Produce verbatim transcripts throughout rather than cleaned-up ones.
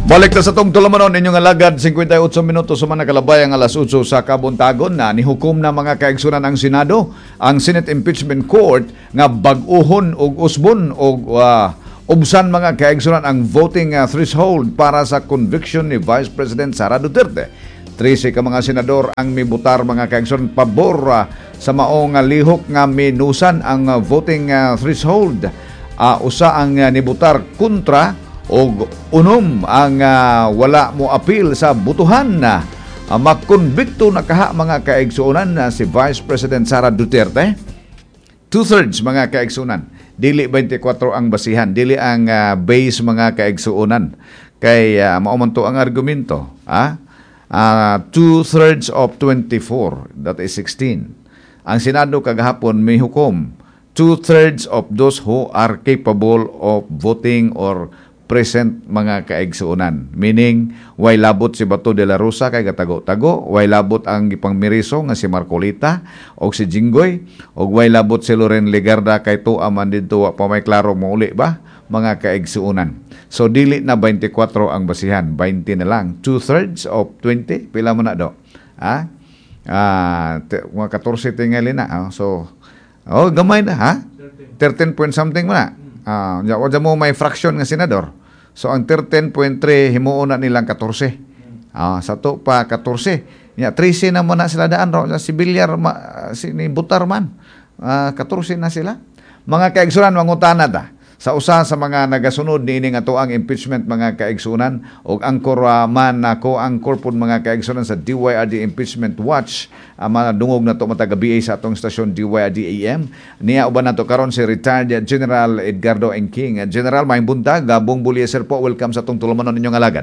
Balik na sa tong tulamanon inyong alagad fifty-eight minutos sa nakalabay ang alas eight sa kabuntagon na nihukom na mga kaigsunan ang Senado ang Senate Impeachment Court nga bag-uhon og usbon og uh, ubsan mga kaigsunan ang voting uh, threshold para sa conviction ni Vice President Sara Duterte. trese ka mga senador ang mibutar mga kaigsunan pabor uh, sa maong uh, lihok nga minusan ang uh, voting uh, threshold. Uh, usa ang uh, nibutar kontra o unom ang uh, wala mo appeal sa butuhan na uh, makonbikto na kaha mga kaigsuonan na uh, si Vice President Sara Duterte. Two-thirds mga kaigsuonan. Dili twenty-four ang basihan. Dili ang uh, base mga kaigsuonan. Kay uh, maumanto ang argumento. Ah? Uh, two-thirds of twenty-four. That is sixteen. Ang Senado kagahapon may hukom. Two-thirds of those who are capable of voting or present mga kaigsuonan. Meaning, way labot si Bato de la Rosa kay gatago-tago, way labot ang ipangmiriso nga si Marcolita o si Jinggoy, o way labot si Loren Legarda kay to aman dito pa may klaro mo uli ba mga kaigsuonan. So dili na twenty-four ang basihan, twenty na lang. Two-thirds of twenty, pila mo na do? Ha? Ah, mga fourteen tingali na. Oh. So, oh, gamay na ha? thirteen point something mo na. Ah, uh, wala mo may fraction nga senador. So ang thirteen point three himuon na nilang fourteen. Ah, uh, sa to pa fourteen. Ya thirteen na mo na sila daan ro si Villar ma, si ni Butar man. Ah, uh, fourteen na sila. Mga kaigsunan mangutana ta. Sa usa sa mga nagasunod niini nga tuang impeachment mga kaigsunan og angkor uh, man ako angkor pud mga kaigsunan sa D Y R D Impeachment Watch uh, madungog na to matagabi sa atong stasyon D Y R D A M niya uban nato karon si retired General Edgardo Enking. General, may buntag, gabong bulya sir po, welcome sa atong tulamanon ninyong alagad.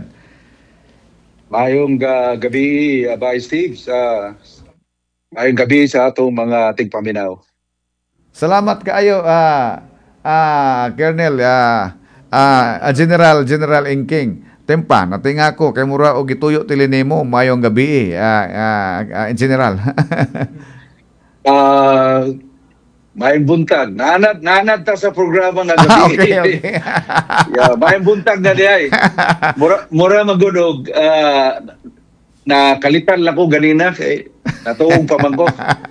Mayong uh, gabi uh, Vice Steve sa mayong gabi sa atong mga tigpaminaw. Salamat kaayo uh, Ah, Colonel, ah, ah, General, General Enking. Tempa, natinga ko, kay mura o gituyo tilinimo, mayong gabi, ah, ah, ah, General. Ah, uh, mayong buntag. Nanad, nanad ta sa programa nga gabi. Ah, okay, okay. Yeah, mayong buntag na di ay. Mura, mura magudog, ah, na kalitan lang ko ganina, kay natuong pamangko.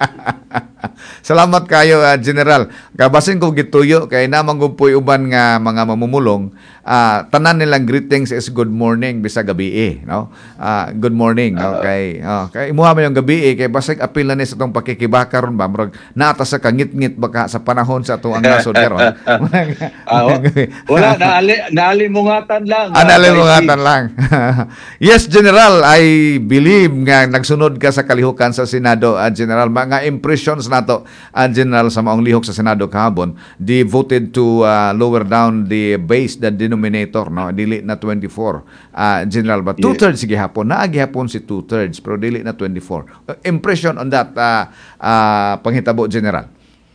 Salamat kayo, uh, General. Kabasin ko gituyo kay namang gumpoy uban nga mga mamumulong, uh, tanan nilang greetings is good morning bisa gabi eh, no? Uh, good morning, no? Kay uh, kay imuha man yung gabi eh, kay basig apil na ni sa tong pakikibaka ron ba murag naata sa kangit-ngit baka sa panahon sa tuang nasod karon. uh, wala naali naalimungatan lang. Ah, naalimungatan lang. Yes, General, I believe nga nagsunod ka sa kalihukan sa Senado, uh, General. Mga impressions nato uh, General sa maong lihok sa Senado kahapon, they voted to uh, lower down the base, the denominator, no? Dili na twenty-four, uh, General, but two-thirds yeah. Gihapon, na gihapon si two-thirds, pero dili na twenty-four. Uh, impression on that, uh, uh, panghitabo, General?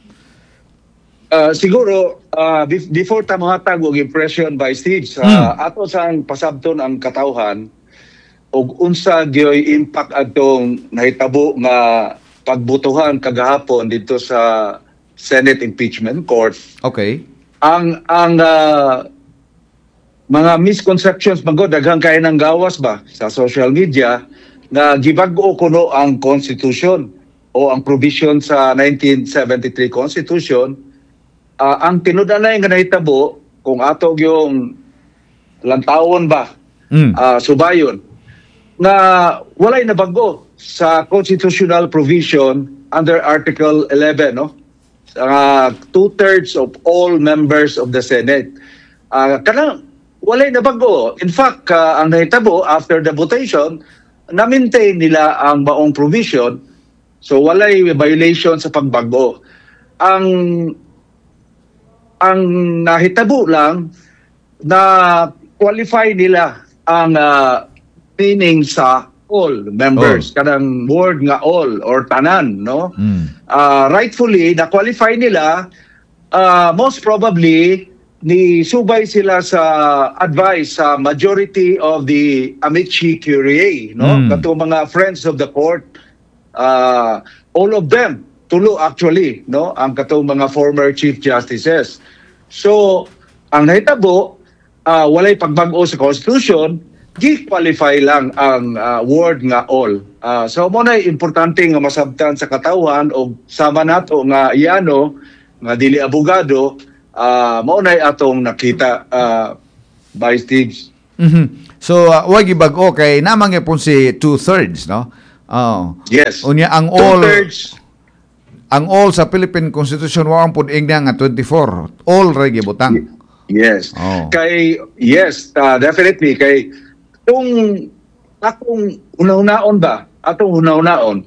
Uh, siguro, uh, before ta mohatag og impression by Steve, sa hmm. ato sang pasabton ang katawhan, og unsa gyoy impact atong nahitabo nga pagbutuhan kagahapon dito sa Senate Impeachment Court. Okay. Ang ang uh, mga misconceptions magod daghang kay nang gawas ba sa social media nga gibag-o kuno ang Constitution o ang provision sa nineteen seventy-three Constitution. Uh, ang tinud-anay nga nahitabo kung ato yung lantawon ba mm. uh, subayon nga walay nabago sa constitutional provision under Article eleven, no? Uh, two-thirds of all members of the Senate. Uh, kanang walay nabago. In fact, uh, ang nahitabo after the votation, na-maintain nila ang maong provision. So walay violation sa pagbago. Ang ang nahitabo lang na qualify nila ang uh, meaning sa all members, oh. Kanang word nga all or tanan, no? Mm. Uh, rightfully, na-qualify nila, uh, most probably, ni subay sila sa advice sa majority of the Amici Curiae, no? Mm. Kato mga friends of the court, uh, all of them, tulo actually, no? Ang katong mga former Chief Justices. So, ang nahitabo, uh, walay pagbag-o sa Constitution, gi-qualify lang ang uh, word nga all. Uh, so mo na importante nga masabtan sa katawan o sama nato nga iyano nga dili abogado, uh, mo na atong nakita uh, by Steve. Mhm. So uh, wag ibag-o kay namang gyapon si two-thirds, no? Oh. Yes. Unya ang all Two-thirds. ang all sa Philippine Constitution wa ang pud ingna nga twenty-four. All ra gibutang. Yes. Oh. Kay yes, uh, definitely kay kung akong una-unaon ba, atong una-unaon.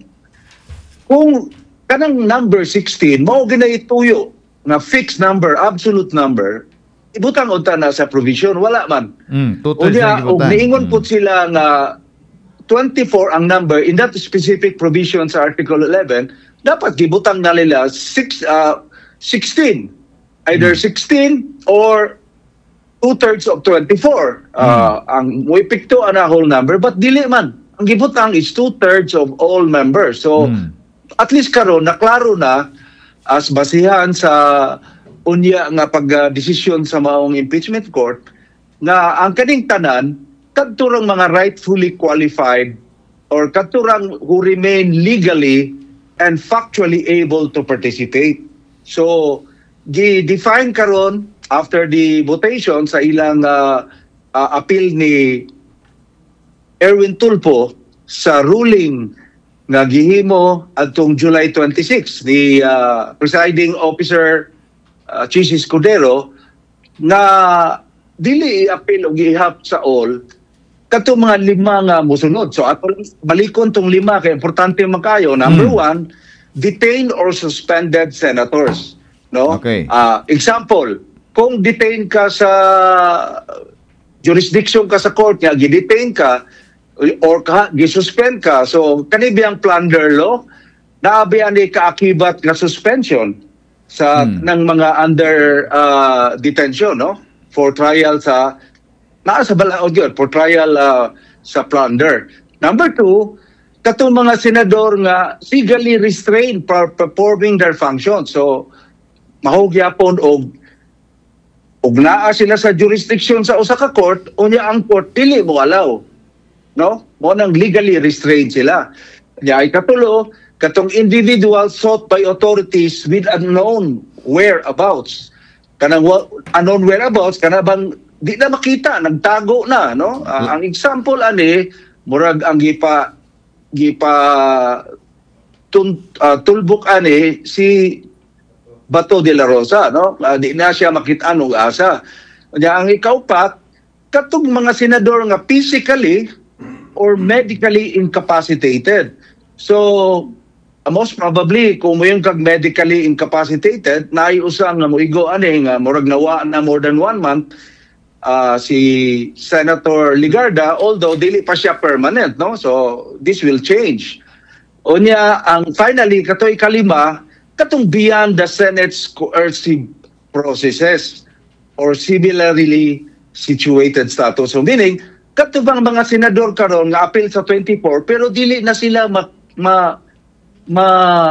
Kung kanang number sixteen mao ginay tuyo nga fixed number, absolute number, ibutang unta na sa provision wala man. Mm, two-thirds Unya ra og gibutang. niingon Mm. pud sila nga twenty-four ang number in that specific provision sa Article eleven, dapat gibutang na nila six, uh, sixteen. Either sixteen or two-thirds of twenty-four. Uh, ang muipik to ana whole number, but dili man. Ang gibutang is two-thirds of all members. So, Mm. at least karon naklaro na as basihan sa unya nga pagdesisyon sa maong impeachment court nga ang kaning tanan kadturang mga rightfully qualified or kadturang who remain legally and factually able to participate. So, gi-define karon after the votation sa ilang uh, uh, appeal ni Erwin Tulfo sa ruling nga gihimo adtong July twenty-six, the uh, presiding officer uh, Chis Escudero na dili i-appeal o gihap sa all kato mga lima nga musunod. So ato balikon tong lima kay importante man kayo. Number Mm. one, detained or suspended senators. No? Okay. Ah, example, kung detain ka sa jurisdiction ka sa court nga gidetain ka or ka gisuspend ka, so kani biyang plunder law naabi ani kaakibat nga suspension sa Hmm. ng mga under uh, detention, no, for trial sa naa sa balaod yun, for trial uh, sa plunder. Number two, katong mga senador nga legally restrained for performing their function. So mahugyapon og og naa sila sa jurisdiction sa usa ka court, unya ang court dili mo allow, no, mo nang legally restrained sila. Nya ay katulo katong individual sought by authorities with unknown whereabouts. Kanang wa- unknown whereabouts kana bang di na makita, nagtago na, no? Ah, ang example ani murag ang gipa gipa tun, ah, tulbok ani si Bato de la Rosa, no? Uh, di na siya makita og asa. Kanya ang ikaw pa, katong mga senador nga physically or medically incapacitated. So, uh, most probably, kung mo yung kag medically incapacitated, naiusang nga mo igo ani nga murag nawa na more than one month, uh, si Senator Ligarda, although dili pa siya permanent, no? So, this will change. Unya, ang finally, katoy kalima, katong beyond the Senate's coercive processes or similarly situated status. So meaning, katubang mga senador karon nga appeal sa twenty-four pero dili na sila ma, ma, ma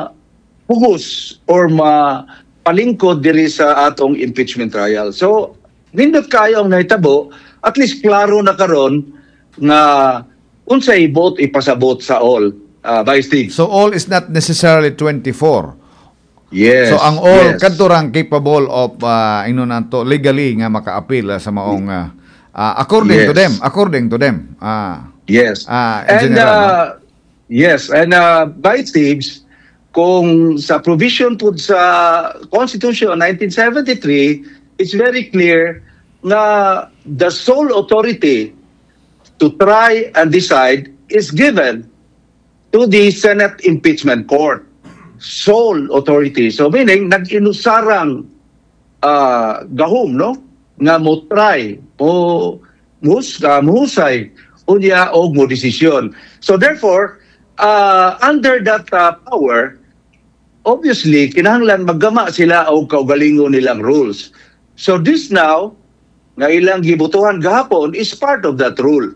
pugos or ma palingkod diri sa atong impeachment trial. So, nindot kayo ang nahitabo, at least klaro na karon nga unsay vote ipasabot sa all. Uh, Vice Steve. So all is not necessarily twenty-four. Yes. So ang all yes. kadto rang capable of uh, ino nanto legally nga maka-appeal uh, sa maong uh, uh, according Yes. to them, according to them. Ah. Yes. Ah, in and general, uh, yes, and uh, by Steve, kung sa provision po sa Constitution nineteen seventy-three, it's very clear na the sole authority to try and decide is given to the Senate Impeachment Court. Sole authority. So meaning, nag-inusarang uh, gahom, no? Nga mo try, mo mus, uh, muhusay, unya o mo desisyon. So therefore, uh, under that uh, power, obviously, kinahanglan maggama sila o kaugalingon nilang rules. So this now, nga ilang gibutuhan gahapon is part of that rule.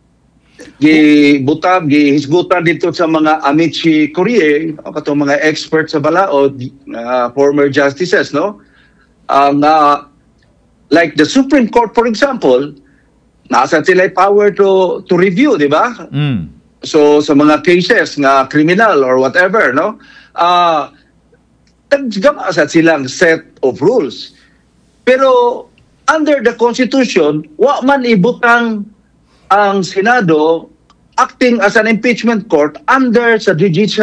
Gibutab, gihisgutan dito sa mga Amici Curiae, o katong mga experts sa balaod, uh, former justices, no? Um, uh, like the Supreme Court, for example, nasa sila power to to review, di ba? Mm. So sa mga cases nga criminal or whatever, no? Ah, taggama sa silang set of rules. Pero under the Constitution, wa man ibutang ang Senado acting as an impeachment court under sa judicial